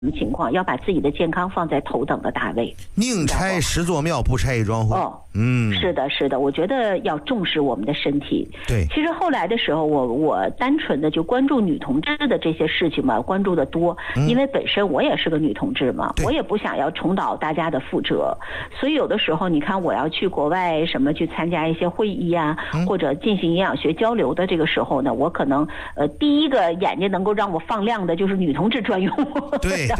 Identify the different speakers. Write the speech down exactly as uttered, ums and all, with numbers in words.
Speaker 1: 情况，要把自己的健康放在头等的大位。
Speaker 2: 宁拆十座庙，不拆一桩婚。
Speaker 1: 哦，
Speaker 2: 嗯，
Speaker 1: 是的，是的，我觉得要重视我们的身体。
Speaker 2: 对，
Speaker 1: 其实后来的时候，我我单纯的就关注女同志的这些事情嘛，关注的多，
Speaker 2: 嗯、
Speaker 1: 因为本身我也是个女同志嘛，我也不想要重蹈大家的覆辙，所以有的时候你看我要去国外什么去参加一些会议啊，嗯、或者进行营养学交流的这个时候呢，我可能呃第一个眼睛能够让我放亮的就是女同志专用。
Speaker 2: 对。